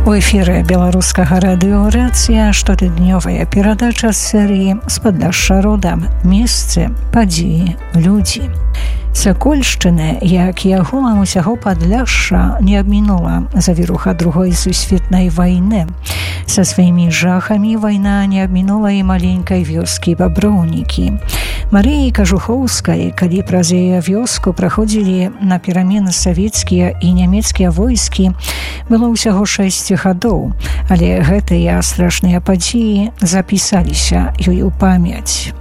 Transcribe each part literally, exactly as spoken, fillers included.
У эфіры беларускага радыё «Рацыя» штотыднёвая перадача з серыі «З Падляшша родам. Месцы, падзеі, людзі». Сакольшчына, як і агулам усяго Падляшша, не абмінула завіруха другой сусветнай вайны. Са сваімі жахамі вайна не абмінула і маленькай вёскі Баброўнікі. Марыі Кажухоўскай, калі праз яе вёску праходзілі на перамены савецкія і нямецкія войскі, было ўсяго шэсць гадоў, але гэтыя страшныя падзеі запісаліся ёй у памяць.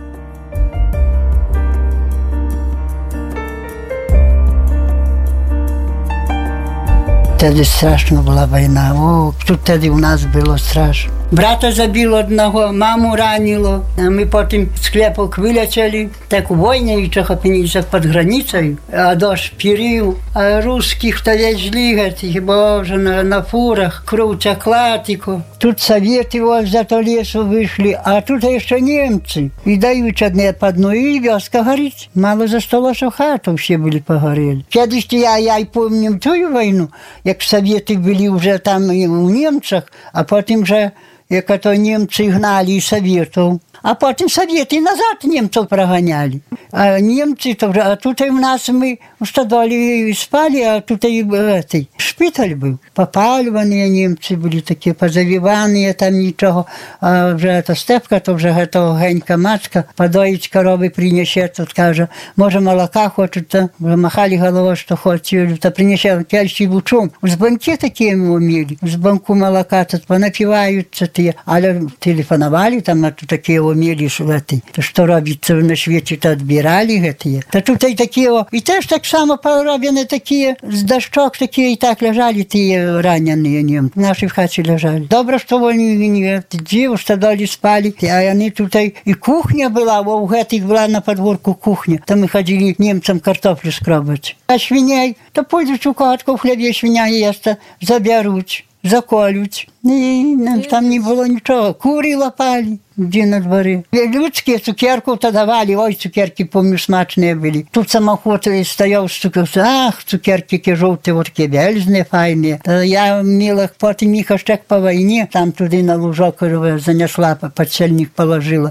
Вtedy straszna była wojna. O, tu wtedy u nas było strasznie. Brata zabiło jednego, mamу ранило, а мы потом с клепок вылетели. Так в войне и Чехопиничах под границей, а дождь перил, а русских-то везли, этих, боже, на, на фурах, кровь текла, тихо. Тут советы вот за то лесу вышли, а тут еще немцы. И дают одни под ну и вёска горит. Мало за столо, что хату все были погорели. Кедись я, я и помню ту войну, як советы были уже там у немцах, а потом же як то немцы гнали советов. А потом советы назад немцев прогоняли. А немцы, то, а тут и у нас мы в стадоле спали, а тут и этой, шпиталь был. Попалюваные немцы были такие, позавиванные, там ничего. А вже эта степка, то вже это генька матка, подоить коровы принесе, тут каже, може молока хочет, то махали головой, что хотели, то принесе кельщи бучом. С банки такие мы умели, с банку молока, тут понапиваются те, але телефоновали, там такие умели, что робиться на свете, то отбирали гэтые. То тут и такие, и теж так само пороблены такие, с дощок такие, и так лежали те раненые немцы. Наши в хате лежали. Добро, что они не диву, что дали спали, а они тут и кухня была, а у гэтых была на подворку кухня. Там мы ходили немцам картофлю скробать. А свиней, то пойдут у катку в хлебе свиня есть, заберут, заколють. І там не було нічого. Кури лапали, де на дворі. Людські цукерку то давали, ой, цукерки, помню, смачні були. Тут самоход стояв з цукерки, ах, цукерки кі жовті, от кі вельзні, файні. Я мила, потім їх аж так по війні, там туди на лужок занесла, подсельник положила.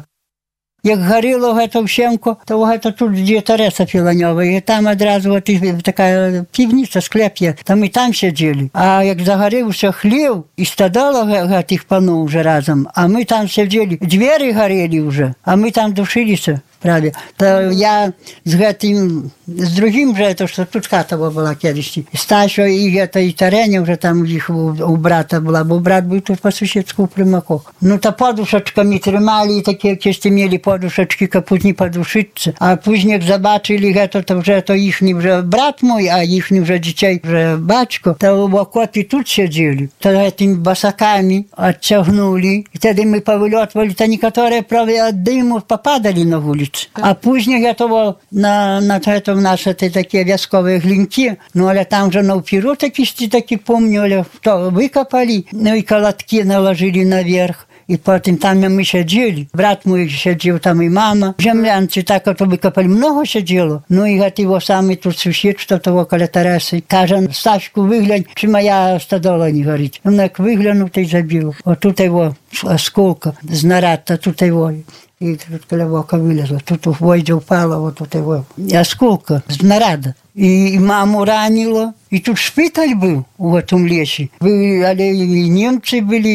Як горіло гэта ўсенко, то гэта тут дзе Тарэса Філанёва, і там адразу вот такая півніца, склеп є, там і там сядзелі. А як загарэўся хлеў, і стадала гэтых паноў уже разам, а мы там сядзелі, дзверы гарелі уже, а мы там душыліся. Праве. То я з гэтым, з другим же, это что тут хата была кедышці. Стасio і гэта, і Тарэня уже там у іх у, у брата была, бо брат быў тут по суседску у Прымаках. Ну, то подушачками трымали, і такія кесці мели подушачки, каб не подушыцца. А пузнік забачили гэта, то вже то іхні вже брат мой, а іхні вже дзіцей вже бацько, то в окопе тут сядзелі. То гэтымі басаками отцягнули. І тады мы павылётвалі, то некаторыя, правда, ад дыму попадали на вуліцу. А później gotowo na, na to nasze te takie wioskowe glinki, no ale tam, że na upiru taki, taki pomnю, ale to wykopali, no i kalatki nałożyli na wierch. I potem tam my siedzieli. Brat mój siedział tam i mama. Ziemlянці tak to wykopali. Mnogo siedzielo. No i gatiwo sami tu sąsied, to to okolo Taresy. Każe, Staśku, wygląd, czy moja stadola nie горить. On jak wyglądł, to i zabił. O tutaj było осколка, знаряд, а tutaj było. I тут колевока вылезла. Тут в войде упала, вот тут его. И осколка, снаряда. И маму ранило. И тут шпиталь был в этом лесе. Але и немцы были,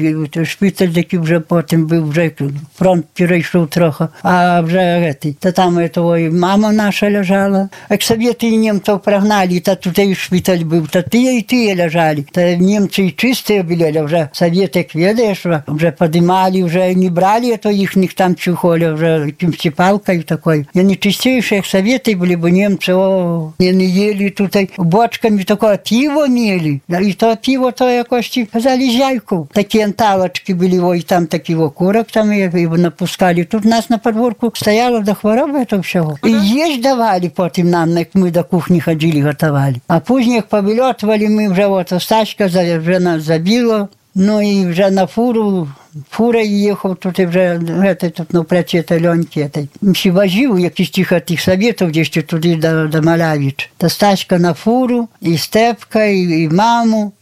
и шпиталь такий вже потім був, вже фронт перейшов трохи. А вже эти, то там этого и мама наша лежала. Як совєти і немців прогнали, то тут и шпиталь був, то ті і ті лежали. То немці і чисті були, але вже совєти, як ведаєш, вже подимали, вже не брали, то їхніх там чухоли, вже якимсь палкою такою. І вони чистіші, як совєти були, бо немці, о, не їли тут, бочками такое пиво мели. И то пиво, то якось, казали, зяйку. Такие анталочки были, ой, там такие окурок, там его напускали. Тут нас на подворку стояло до хвороби этого всего. И есть давали потом нам, как мы до кухни ходили, готовали. А поздних повылетывали мы уже, вот, Стаська вже нас забила. Ну и вже на фуру, фура їхав, тут і вже, это, тут навпроти этой Леньки, этой. Всі возив, якісь тих тих советів, десь туди до, до Малявич. Та Стаська на фуру, і Степка, і, і маму, і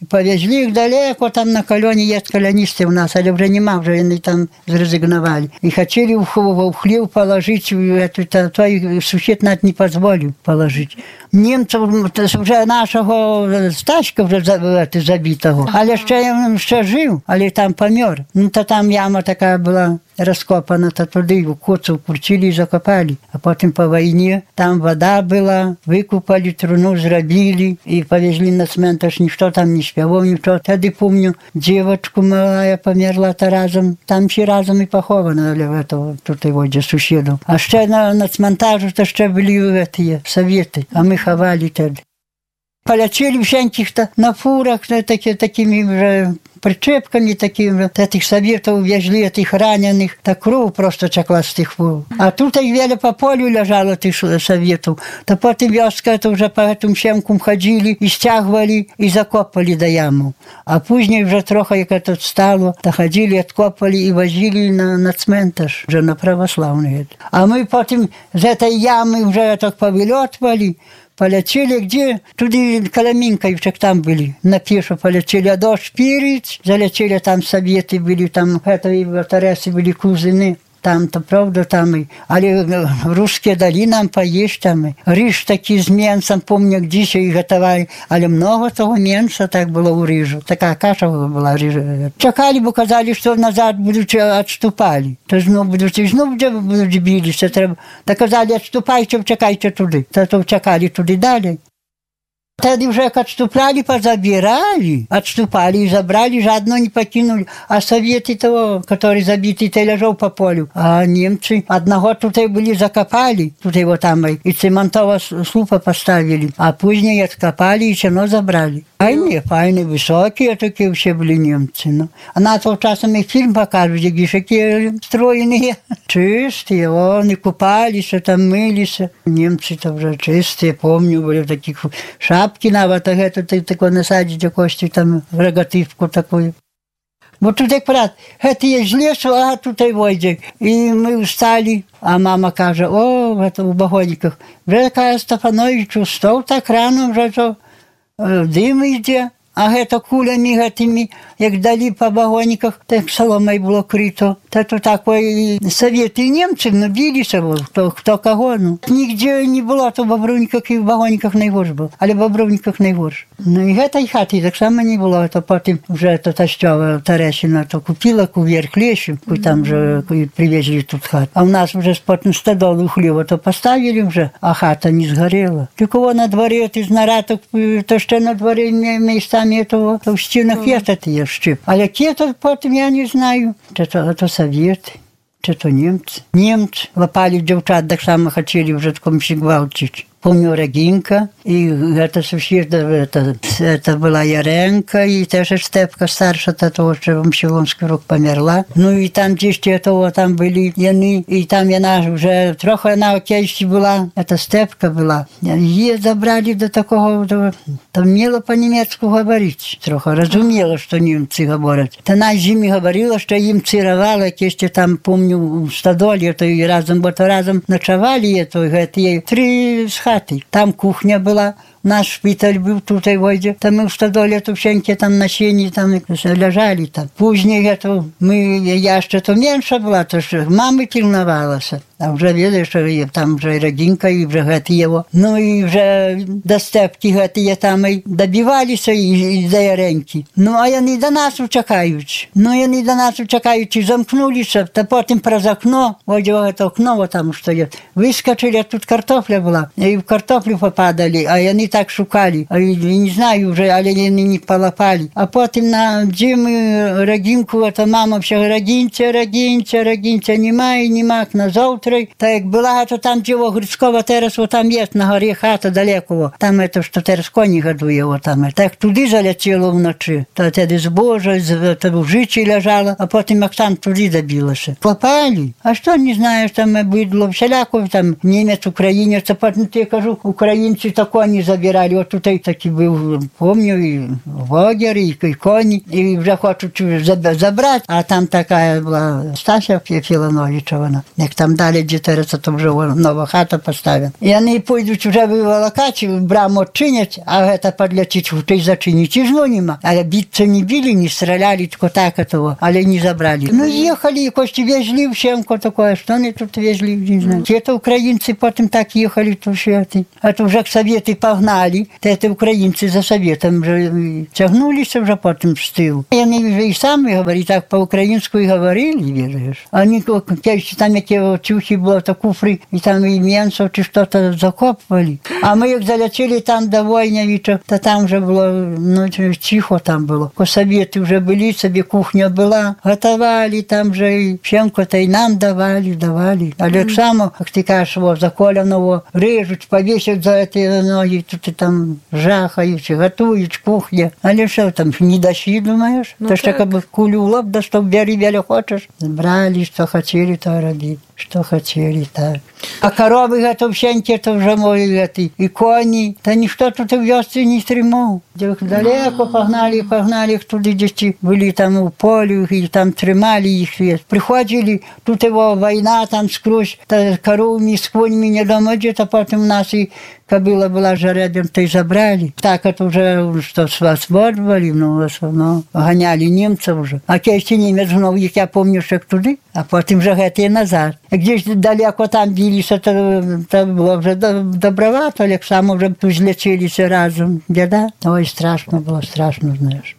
повезли їх далеко, там на кальоні є кальоністи у нас, але вже нема, вже вони там зрезигнували. І хотіли в, в хлів положити, той сусід навіть не дозволив положити. Німців вже нашого Сташка вже забитого, але ще, ще жив, але там помер. Ну, то там яма така була розкопана, то туди в коцу вкрутили і закопали. А потім по війні там вода була, викупали, труну зробили і повезли на цментаж, ніхто там не співав, ніхто. Тоді, пам'ятаю, дівчинку мала померла та разом, там всі разом і похована, але тут його де сусідів. А ще на, на цментажу то ще були ті совєти, а ми ховали тоді. Полечили всяких-то на фурах, таки, такими вже причепками такими, этих советов везли, этих раненых, так кров просто текла з тих фур. А тут их вели по полю лежало тих советов, то потім вёска это уже по этим щемкам ходили и стягивали и закопали до яму. А пізніше вже трохи як это стало, то ходили, откопали и возили на, на цментаж, вже на православный. А мы потім з этой ямы уже так повылетывали, полетели где? Туди Коломинка, там были. На пешу полетели, а до Шпириц, залетели, там советы были, там это и Таресы были кузины. Там-то, правда, там и... Але русские дали нам поесть там. И рис такий з менсом, помню, где ще и готовали. Але много того менса так было у рижу. Такая каша была рижа. Чекали бы, казали, что назад будут, отступали. То знов будут, и знов будут бились. Так казали, отступайте, чекайте туди. То чекали туди далі. Тоді вже як відступали, позабирали, відступали і забрали, жадно не покинули. А совєти того, який забитий, той лежав по полю. А німці одного тут були закопали, тут його там, і цементова слупа поставили. А пізніше відкопали і все забрали. Файні, файні, високі такі всі були німці. Ну. А на того часу ми фільм покажуть, які ж які стройні, чисті, вони купалися, там милися. Німці там вже чисті, пам'ятаю, були в таких шапки навіть, а гэта ты тако насадзіць якось там рогативку такую. Бо тут як брат, гэта є з лесу, а тут і войдзе. І ми встали, а мама каже, о, гэта у багоніках. Вже каже Стефанович, устав так рано, вже то дим йде. А гэта кулями гэтымі, як далі по вагоніках, так соломой было крыто. Это такой советы немцев, ну, билися, кто, кто кого, ну. Нигде не было, то в Бобровниках и в вагоніках найгорш был, але в Бобровниках найгорш. Ну, и гэтай хаты так само не было, то потім вже это Тащова Тарещина то купила кувер клещу, и там же привезли тут хат. А у нас уже потім стадолу хлева то поставили уже, а хата не сгорела. Только на дворе, ты знараток, то что на дворе местами этого, то в стенах есть это щип. А какие то потім я не знаю. Это, это советы, это немцы. Немцы лопали девчат, так само хотели уже таком гвалтить. Помню Регинка, и это сусід, это, это была Яренка, и тоже Степка старша, то того, что в Мщеломский рук померла. Ну и там дійсно того, там были яны, и там яна уже трохи она окейші була, это Степка была. Її забрали до такого, до, там вміла по-німецьку говорити, трохи розуміла, що німці говорять. Та на зимі говорила, що їм цирувала, якісь там, помню, в стадолі, то і разом, бо то разом ночували, то і три хати. Там кухня була, наш шпиталь був тут і войде. Там ми в стадолі, то всенькі там на сіні, там лежали там. Пізніше, то ми, я ще то менша була, то ж мами пільнувалася. А вже видиш, що там вже Регінка і вже гети його. Ну і вже до Степки гети там і добивалися і, і до Яреньки. Ну а вони до нас чекають. Ну вони до нас чекають і замкнулися, та потім про окно, ось це окно там стоїть. Вискочили, а тут картопля була. І в картоплю попадали, а вони так шукали. А я не знаю вже, але вони не полопали. А потім на зиму Регінку, ета мама все Регінця, Регінця, Регінця, немає, немає, на завтра. Та як була, то там діво Грицькова терас, там є на горі хата далеко. Там це, що терас коні годує, там. Так туди залетіло вночі. Та тоді збожа, в жичі лежала, а потім як там туди добилося. Попали. А що, не знаєш, там бидло всяляко, там німець, українець, а потім, я кажу, українці то коні забили. забирали. От тут такий був, пам'ятаю, і вогер, і, і коні, і вже хочуть забрати, а там така була Стася Філановича, вона. Як там далі дітереться, то вже нова хата поставлена. І вони пойдуть вже виволокати, браму відчинять, а це подлетить, то й зачинить, і жно нема. Але биться не били, не стреляли, тільки так того, але не забрали. Ну, їхали, якось везли всемко такое, що вони тут везли, не знаю. Це українці потім так їхали, то все. А то вже совєти погнали, то це українці за совєтом вже тягнулися вже потім в стил. Вони вже і самі говорили, так по-українську і говорили, віриш. Вони, там які чухи було, то куфри, і там і м'янців чи щось закопували. А ми як залетіли там до Войнявича, то там вже було, ну, тихо там було. Ко совєти вже були, собі кухня була, готували там вже, і всемко, то й нам давали, давали. Але так само, як ти кажеш, заколеного режуть, повісять за ці ноги, тут там жахають, готують, кухня. Але що там, не дощі, думаєш? Ну, то ж так, аби кулю в лоб, да що бери, бери хочеш. Брали, що хотіли, то робили. Что хотели, так. А коровы готов щенки, то вже мої, і коні. Та ніхто тут в вёсці не тримав. Далеко погнали, погнали їх туди, десь були там у полі, і там тримали їх. Приходили, тут його війна там скрозь, та коровами з конями не дома, то потім нас і кобила була жеребем, то й забрали. Так, это вже, що свободували, ну, в основному, ганяли німців вже. А кілька німець гнав їх, я пам'ятаю, що туди, а потім вже геть і назад. Гdzieś далеко там билися, то, то було вже добровато, як само вже злечилися разом. Біда? Ой, страшно було, страшно, знаєш.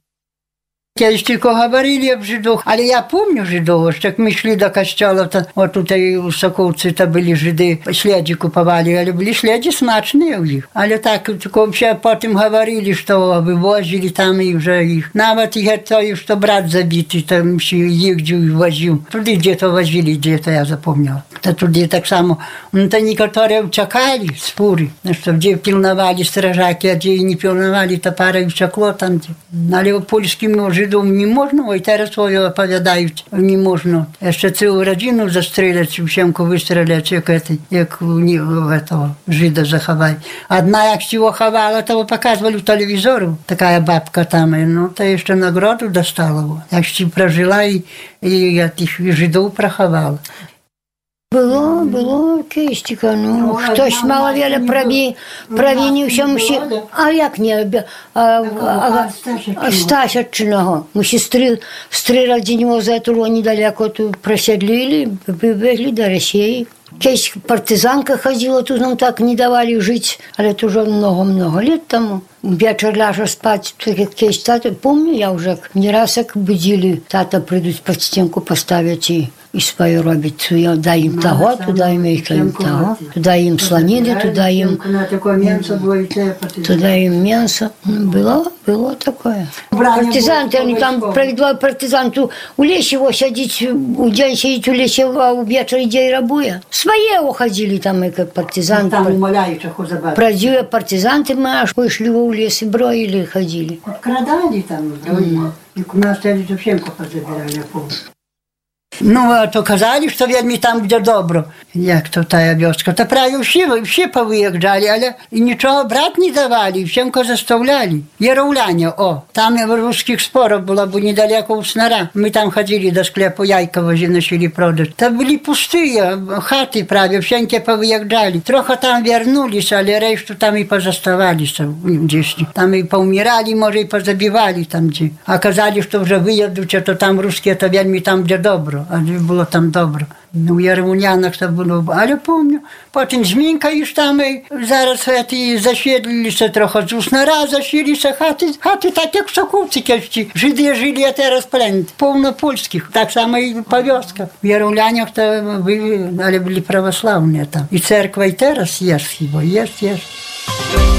Кiedyś tylko говорили об жидах, але я помню жидов, що як ми йшли до костьола, то от тут у Соколці то були жиди, шледі купували, але були шледі смачні у них. Але так, тільки взагалі потім говорили, що вивозили там і вже їх. Навіть і той, що брат забитий, там ще їздив, возив. Туди где-то возили, где-то я запомнила. Та туди так само, ну, то некоторые чекали з фури, що де пілнували стражаки, а де не пілнували, то пара вчекло там. Але польським жидом не можна, ой, зараз свої оповідають, не можна. Ще цілу родину застріляти, всемку вистріляти, як, это, як у этого жида заховати. Одна, як його ховала, то показували в телевізору, така бабка там, ну, то ще нагороду достала. Як ще прожила і, і тих жидов проховала. Було, було кистика, ну, хтось маловіля праві, правінився, мусі, а як не, а, а, а Стасячного, мусі стри, стріляти за нього за этого недалеко, тут просідлили, вибігли до Росії. Кейсь партизанка ходила, тут нам так не давали жить, але это уже много-много лет тому. Вечер ляжу спать, кейсь тата, помню я уже, не раз як будили, тата придуть под стенку поставить и, и свое робить. Туда им того, туда им им того, туда им слонины, туда им... Туда им мясо. Было, было такое. Партизанты, они там провели партизанту у лесе его сидеть, у день сидеть у лесе, а у вечера идей рабуя. Свои уходили там, как партизанты. Там умоляют, что забрать. Продюя партизанты мы аж вышли в лес и броили, ходили. Открадали там, броили. И у нас там совсем позабирали, я помню. Ну, а то казали, що вельми там, де добро, як то та вёска. Та праві всі, всі повиїжджали, але нічого брати не давали, всім заставляли. Яровляня, о, там русских споров було, бо недалеко у Снара. Ми там ходили до склепу Яйкова, начали продати. Та були пусті хати праві, всім повиїжджали. Трохи там вернулися, але решту там і позаставалися. Там і поумирали, може, і позабивали там. Де. А казали, що вже виїдуть, то там русські, то вельми там, де добро. А було там добре. У Яремунянах це було, але пам'ятаю. Потім змінкаєш там, і зараз ці засідлилися трохи, з Уснара засілися хати, хати так, як в Соколці, кельці. Жиди жили, а зараз пленд, повно польських, так само і по вёсках. В Яремунянах то були, але були православні там. І церква і зараз є, хіба, є, є.